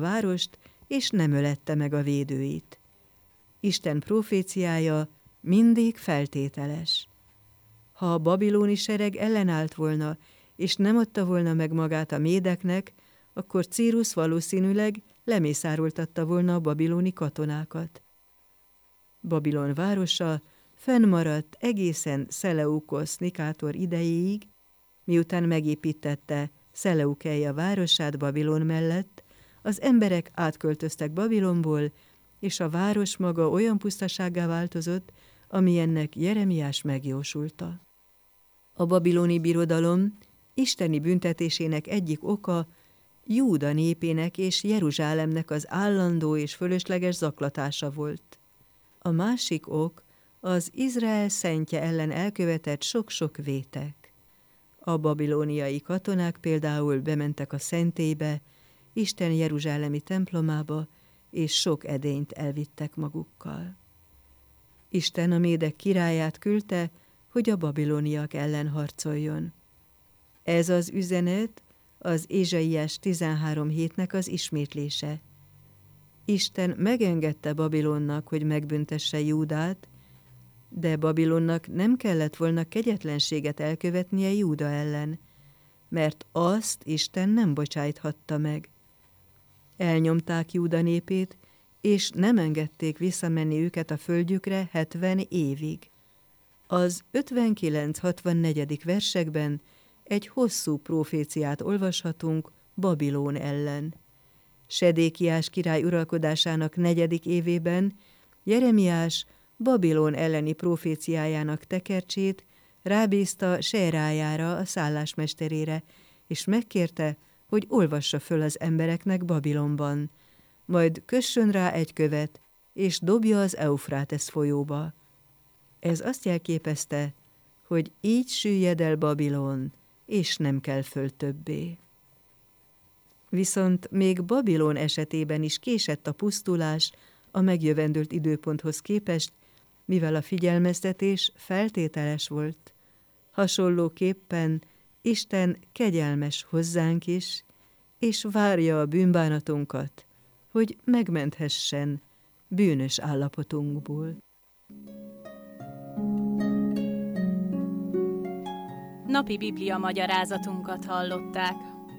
várost, és nem ölette meg a védőit. Isten proféciája mindig feltételes. Ha a babiloni sereg ellenállt volna, és nem adta volna meg magát a médeknek, akkor Círus valószínűleg lemészároltatta volna a babiloni katonákat. Babilon városa fennmaradt egészen Szeleukosz Nikátor idejéig, miután megépítette Szeleukeia városát Babilon mellett, az emberek átköltöztek Babilonból, és a város maga olyan pusztasággá változott, amilyennek Jeremiás megjósolta. A babiloni birodalom isteni büntetésének egyik oka Júda népének és Jeruzsálemnek az állandó és fölösleges zaklatása volt. A másik ok az Izrael szentje ellen elkövetett sok-sok vétek. A babilóniai katonák például bementek a szentélybe, Isten jeruzsálemi templomába, és sok edényt elvittek magukkal. Isten a médek királyát küldte, hogy a babiloniak ellen harcoljon. Ez az üzenet az Ézsaiás 13 hétnek az ismétlése. Isten megengedte Babilonnak, hogy megbüntesse Júdát, de Babilonnak nem kellett volna kegyetlenséget elkövetnie Júda ellen, mert azt Isten nem bocsájthatta meg. Elnyomták Júda népét, és nem engedték visszamenni őket a földjükre 70 évig. Az 59-64. versekben egy hosszú proféciát olvashatunk Babilón ellen. Sedékiás király uralkodásának 4. évében Jeremiás Babilón elleni proféciájának tekercsét rábízta Serájára, a szállásmesterére, és megkérte, hogy olvassa föl az embereknek Babilonban, majd kössön rá egy követ, és dobja az Eufrátesz folyóba. Ez azt jelképezte, hogy így süllyed el Babilon, és nem kell föl többé. Viszont még Babilon esetében is késett a pusztulás a megjövendőlt időponthoz képest, mivel a figyelmeztetés feltételes volt. Hasonlóképpen Isten kegyelmes hozzánk is, és várja a bűnbánatunkat, hogy megmenthessen bűnös állapotunkból. Napi Biblia magyarázatunkat hallották.